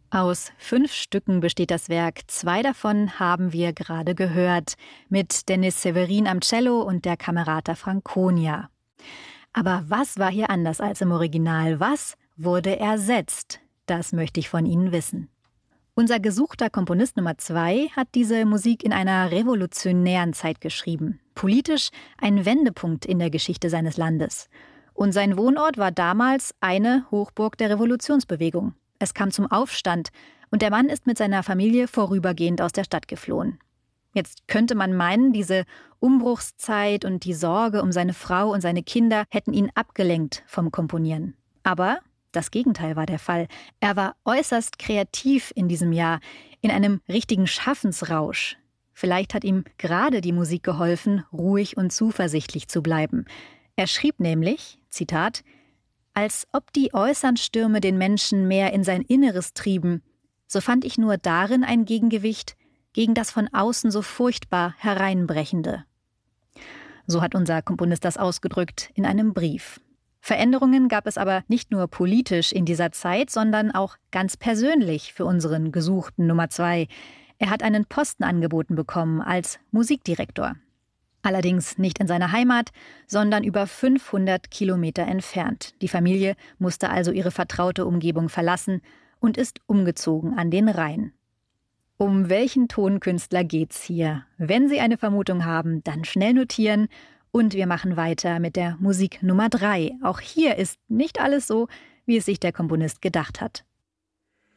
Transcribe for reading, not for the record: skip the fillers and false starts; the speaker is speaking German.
Aus 5 Stücken besteht das Werk. 2 davon haben wir gerade gehört, mit Denis Severin am Cello und der Camerata Franconia. Aber was war hier anders als im Original? Was wurde ersetzt? Das möchte ich von Ihnen wissen. Unser gesuchter Komponist Nummer 2 hat diese Musik in einer revolutionären Zeit geschrieben. Politisch ein Wendepunkt in der Geschichte seines Landes. Und sein Wohnort war damals eine Hochburg der Revolutionsbewegung. Es kam zum Aufstand und der Mann ist mit seiner Familie vorübergehend aus der Stadt geflohen. Jetzt könnte man meinen, diese Umbruchszeit und die Sorge um seine Frau und seine Kinder hätten ihn abgelenkt vom Komponieren. Aber das Gegenteil war der Fall. Er war äußerst kreativ in diesem Jahr, in einem richtigen Schaffensrausch. Vielleicht hat ihm gerade die Musik geholfen, ruhig und zuversichtlich zu bleiben. Er schrieb nämlich, Zitat, als ob die äußeren Stürme den Menschen mehr in sein Inneres trieben, so fand ich nur darin ein Gegengewicht gegen das von außen so furchtbar Hereinbrechende. So hat unser Komponist das ausgedrückt in einem Brief. Veränderungen gab es aber nicht nur politisch in dieser Zeit, sondern auch ganz persönlich für unseren gesuchten Nummer 2. Er hat einen Posten angeboten bekommen als Musikdirektor. Allerdings nicht in seiner Heimat, sondern über 500 Kilometer entfernt. Die Familie musste also ihre vertraute Umgebung verlassen und ist umgezogen an den Rhein. Um welchen Tonkünstler geht's hier? Wenn Sie eine Vermutung haben, dann schnell notieren. Und wir machen weiter mit der Musik Nummer 3. Auch hier ist nicht alles so, wie es sich der Komponist gedacht hat.